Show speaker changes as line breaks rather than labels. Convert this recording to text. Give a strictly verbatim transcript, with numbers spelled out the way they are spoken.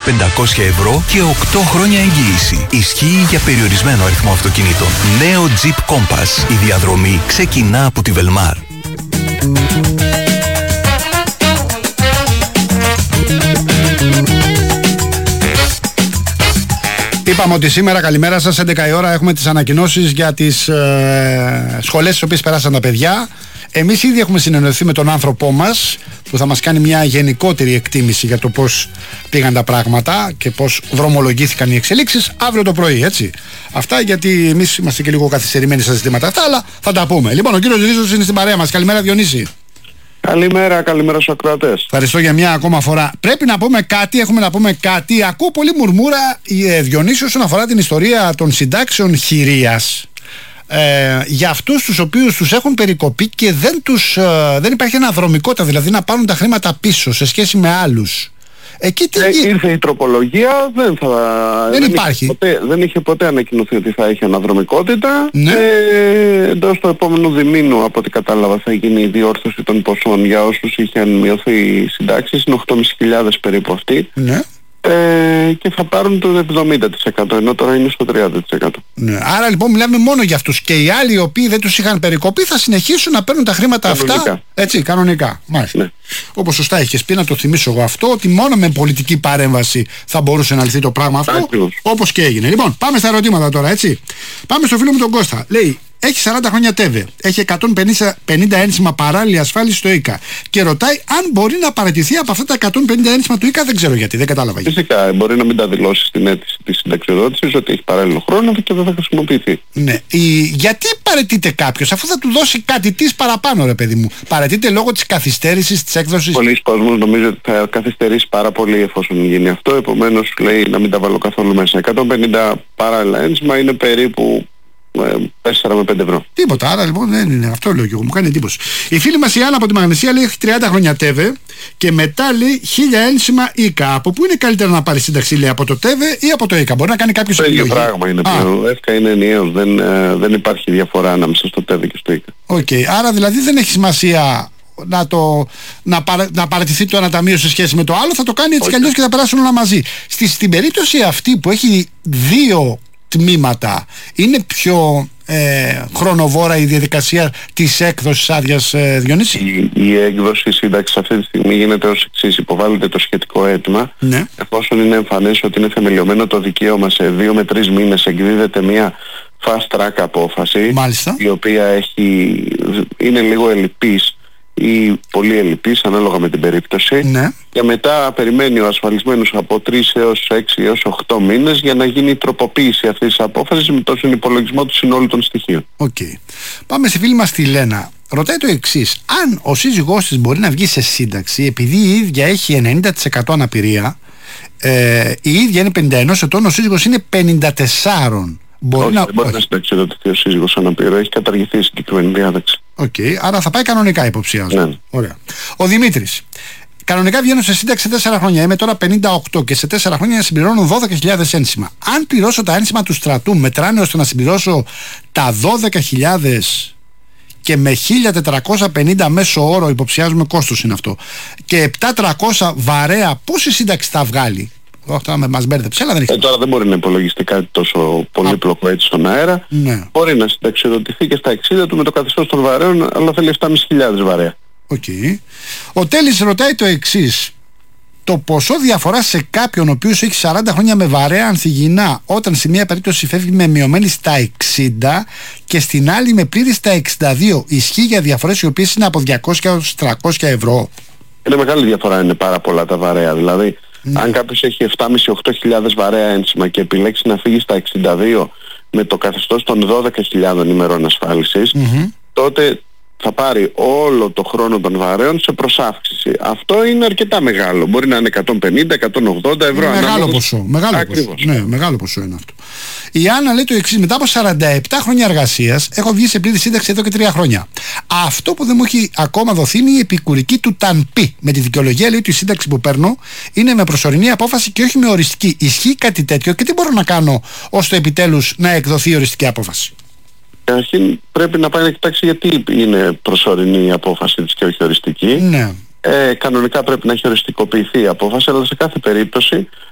πεντακόσια ευρώ και οκτώ χρόνια εγγύηση. Ισχύει για περιορισμένο αριθμό αυτοκινήτων. Νέο Jeep Compass. Η διαδρομή ξεκινά από τη Velmar.
Είπαμε ότι σήμερα, καλημέρα σας, έντεκα η ώρα, έχουμε τις ανακοινώσεις για τις ε, σχολές στις οποίες περάσαν τα παιδιά. Εμείς ήδη έχουμε συνεννοηθεί με τον άνθρωπό μας που θα μας κάνει μια γενικότερη εκτίμηση για το πώς πήγαν τα πράγματα και πώς δρομολογήθηκαν οι εξελίξεις αύριο το πρωί, έτσι. Αυτά γιατί εμείς είμαστε και λίγο καθυστερημένοι στα ζητήματα αυτά, αλλά θα τα πούμε. Λοιπόν, ο κύριος Ρίζος είναι στην παρέα μας. Καλημέρα, Διονύση.
Καλημέρα, καλημέρα στους ακροατές.
Ευχαριστώ για μια ακόμα φορά. Πρέπει να πούμε κάτι, έχουμε να πούμε κάτι. Ακούω πολύ μουρμούρα, ε, Διονύση, όσον αφορά την ιστορία των συντάξεων χειρίας. Ε, για αυτούς τους οποίους τους έχουν περικοπεί και δεν, τους, ε, δεν υπάρχει αναδρομικότητα, δηλαδή να πάρουν τα χρήματα πίσω σε σχέση με άλλους. Εκεί τι...
ε, ήρθε η τροπολογία, δεν, θα...
δεν,
δεν
υπάρχει.
Είχε ποτέ, δεν είχε ποτέ ανακοινωθεί ότι θα έχει αναδρομικότητα.
Ναι.
Ε, εντός του επόμενου διμήνου, από ό,τι κατάλαβα, θα γίνει η διόρθωση των ποσών για όσους είχαν μειωθεί οι συντάξεις. Είναι οκτώ χιλιάδες πεντακόσιοι περίπου αυτοί.
Ναι.
Ε, και θα πάρουν το εβδομήντα τοις εκατό, ενώ τώρα είναι στο τριάντα τοις εκατό.
Ναι. Άρα λοιπόν μιλάμε μόνο για αυτούς. Και οι άλλοι οι οποίοι δεν τους είχαν περικοπεί θα συνεχίσουν να παίρνουν τα χρήματα κανονικά. Αυτά. Έτσι, κανονικά. Μάλιστα. Ναι. Όπως σωστά έχεις πει, να το θυμίσω εγώ αυτό, ότι μόνο με πολιτική παρέμβαση θα μπορούσε να λυθεί το πράγμα αυτό. Όπως και έγινε. Λοιπόν, πάμε στα ερωτήματα τώρα, έτσι. Πάμε στο φίλο μου τον Κώστα. Λέει, έχει σαράντα χρόνια ΤΕΒΕ, έχει εκατόν πενήντα ένσημα παράλληλη ασφάλιση στο ΙΚΑ και ρωτάει αν μπορεί να παραιτηθεί από αυτά τα εκατόν πενήντα ένσημα του ΙΚΑ. Δεν ξέρω γιατί, δεν κατάλαβα.
Φυσικά, μπορεί να μην τα δηλώσει στην αίτηση της συνταξιοδότησης ότι έχει παράλληλο χρόνο και δεν θα χρησιμοποιηθεί.
Ναι. Η... Γιατί παραιτείται κάποιος, αφού θα του δώσει κάτι της παραπάνω, ρε παιδί μου? Παραιτείται λόγω της καθυστέρησης της έκδοσης?
Πολλοί κόσμος νομίζω ότι θα καθυστερήσει πάρα πολύ εφόσον γίνει αυτό. Επομένως λέει να μην τα βάλω καθόλου μέσα. εκατόν πενήντα παράλληλα ένσημα είναι περίπου τέσσερα με πέντε ευρώ.
Τίποτα, άρα λοιπόν δεν είναι αυτό, λέω και εγώ, μου κάνει εντύπωση. Η φίλη μας η Άννα από τη Μαγνησία λέει έχει τριάντα χρόνια ΤΕΒΕ και μετά λέει χίλια ένσημα ΙΚΑ. Από πού είναι καλύτερα να πάρει σύνταξη, λέει, από το ΤΕΒΕ ή από το ΙΚΑ? Μπορεί να κάνει κάποιος
το
επιλογή.
Το ίδιο πράγμα είναι πλέον. Ο ΕΦΚΑ είναι ενιαίος, δεν, ε, δεν υπάρχει διαφορά ανάμεσα στο ΤΕΒΕ και στο ΙΚΑ.
Οκ, okay. Άρα δηλαδή δεν έχει σημασία να, το, να, παρα, να παραιτηθεί το ένα ταμείο σε σχέση με το άλλο, θα το κάνει έτσι κι αλλιώς και θα περάσουν όλα μαζί. Στη, στην περίπτωση αυτή που έχει δύο τμήματα, είναι πιο ε, χρονοβόρα η διαδικασία της έκδοσης άδειας, ε, Διονύση?
Η, η έκδοση σύνταξης αυτή τη στιγμή γίνεται ως εξής. Υποβάλλεται το σχετικό αίτημα.
Ναι.
Εφόσον είναι εμφανές ότι είναι θεμελιωμένο το δικαίωμα, σε δύο με τρεις μήνες εκδίδεται μια fast track απόφαση.
Μάλιστα.
Η οποία έχει, είναι λίγο ελλειπής ή πολύ ελλειπής ανάλογα με την περίπτωση.
Ναι.
Και μετά περιμένει ο ασφαλισμένος από τρεις έως έξι έως οκτώ μήνες για να γίνει η τροποποίηση αυτής της απόφασης με τον συνυπολογισμό του συνόλου των στοιχείων.
Οκ. Okay. Πάμε στη φίλη μας τη Λένα. Ρωτάει το εξής: αν ο σύζυγός της μπορεί να βγει σε σύνταξη επειδή η ίδια έχει ενενήντα τοις εκατό αναπηρία, ε, η ίδια είναι πενήντα ένα ετών, ο σύζυγος είναι πενήντα τέσσερα. Μπορεί
όχι,
να...
δεν μπορεί να συνταξιοδοτηθεί ο σύζυγος αναπηρό, έχει καταργηθεί η συγκεκριμένη διάταξη.
Οκ, okay, άρα θα πάει κανονικά, υποψιάζω.
Ναι.
Ωραία. Ο Δημήτρης. Κανονικά βγαίνω σε σύνταξη σε τέσσερα χρόνια. Είμαι τώρα πενήντα οκτώ και σε τέσσερα χρόνια συμπληρώνω δώδεκα χιλιάδες ένσημα. Αν πληρώσω τα ένσημα του στρατού, μετράνε ώστε να συμπληρώσω τα δώδεκα χιλιάδες και με χίλια τετρακόσια πενήντα μέσο όρο, υποψιάζουμε κόστος είναι αυτό, και επτά χιλιάδες τριακόσια βαρέα, πόση σύνταξη θα βγάλει? Όχι, τώρα μας μπέρδεψε, αλλά δεν έχει.
Ε, τώρα δεν μπορεί να υπολογιστεί κάτι τόσο πολύπλοκο έτσι στον αέρα.
Ναι.
Μπορεί να συνταξιοδοτηθεί και στα εξήντα του με το καθεστώς των βαρέων, αλλά θέλει επτά χιλιάδες πεντακόσια βαρέα.
Οκ. Okay. Ο Τέλης ρωτάει το εξής: το ποσό διαφορά σε κάποιον ο οποίος έχει σαράντα χρόνια με βαρέα ανθυγιεινά, όταν σε μία περίπτωση φεύγει με μειωμένη στα εξήντα και στην άλλη με πλήρη στα εξήντα δύο, ισχύει για διαφορές οι οποίες είναι από διακόσια έως τριακόσια ευρώ?
Είναι μεγάλη διαφορά, είναι πάρα πολλά τα βαρέα. Δηλαδή, ναι. αν κάποιος έχει επτά χιλιάδες με οκτώ χιλιάδες βαρέα ένσημα και επιλέξει να φύγει στα εξήντα δύο με το καθεστώς των δώδεκα χιλιάδων ημερών ασφάλισης, mm-hmm. τότε θα πάρει όλο το χρόνο των βαρέων σε προσάυξηση. Αυτό είναι αρκετά μεγάλο. Μπορεί να είναι εκατόν πενήντα με εκατόν ογδόντα ευρώ.
Μεγάλο
ανάλογος...
ποσό. Μεγάλο ποσό. Ναι, μεγάλο ποσό είναι αυτό. Η Άννα λέει το εξής: μετά από σαράντα επτά χρόνια εργασίας έχω βγει σε πλήρη σύνταξη εδώ και τρία χρόνια. Αυτό που δεν μου έχει ακόμα δοθεί είναι η επικουρική του ΤΑΝΠΗ. Με τη δικαιολογία, λέει, ότι η σύνταξη που παίρνω είναι με προσωρινή απόφαση και όχι με οριστική. Ισχύει κάτι τέτοιο και τι μπορώ να κάνω ώστε επιτέλους να εκδοθεί η οριστική απόφαση?
Καταρχήν πρέπει να πάει να κοιτάξει γιατί είναι προσωρινή η απόφαση της και όχι οριστική.
Ναι.
Ε, κανονικά πρέπει να έχει οριστικοποιηθεί η απόφαση, αλλά σε κάθε περίπτωση